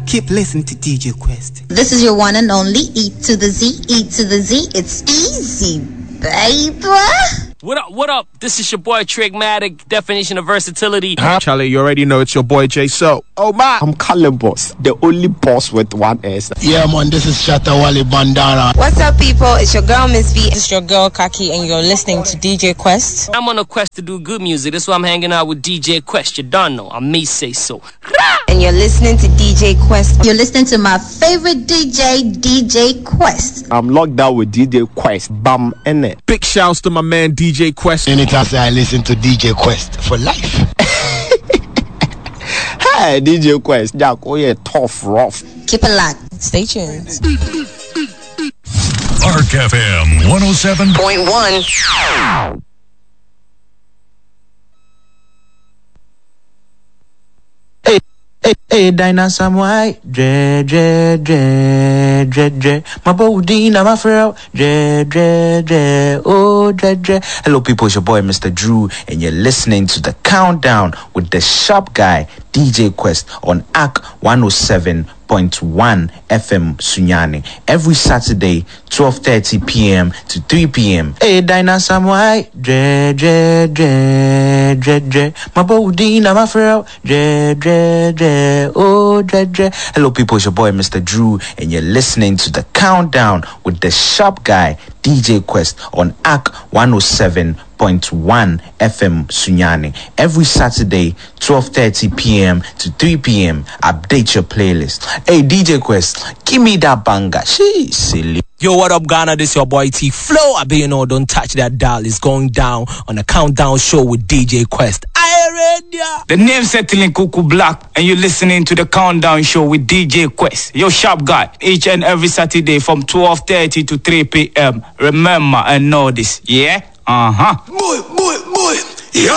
Keep listening to DJ Quest. This is your one and only E to the Z, E to the Z. It's easy, baby. What up? This is your boy Trigmatic, definition of versatility. Charlie, you already know it's your boy J So. Oh man, I'm Cullen Boss, the only boss with one S. Yeah man, this is Shatawale Bandana. What's up people, it's your girl Miss V. This is your girl Kaki and you're listening to DJ Quest. I'm on a quest to do good music. That's why I'm hanging out with DJ Quest. You don't know, I may say so. And you're listening to DJ Quest. You're listening to my favorite DJ, DJ Quest. I'm locked down with DJ Quest. Bam in it. Big shouts to my man DJ Quest. Anytime I listen to DJ Quest for life. Hey, DJ Quest. Jack, oh yeah, tough, rough. Keep it locked. Stay tuned. Arc FM 107.1. Hey, dinosaur, why? Dre. My body, my friend. Dre. Oh, Dre. Hello, people. It's your boy, Mr. Drew, and you're listening to the Countdown with the sharp guy, DJ Quest, on ACK 107.1 FM Sunyani. Every Saturday, 12:30 p.m. to 3 p.m. Hey, dinosaur, why? Dre. My body, my friend. Dre. Oh, Dre. Hello, people. It's your boy, Mr. Drew, and you're listening to the Countdown with the sharp guy, DJ Quest, on ACK 107.1 FM Sunyani. Every Saturday, 12:30 p.m. to 3 p.m. Update your playlist. Hey, DJ Quest, give me that banger. She's silly. Yo, what up, Ghana? This your boy T Flow. I bet you know, don't touch that dial. It's going down on the Countdown show with DJ Quest. I read ya. The name settling Cuckoo Black, and you're listening to the Countdown show with DJ Quest. Yo, sharp guy, each and every Saturday from 12:30 to 3 p.m. Remember and know this, yeah? Boy. Yeah.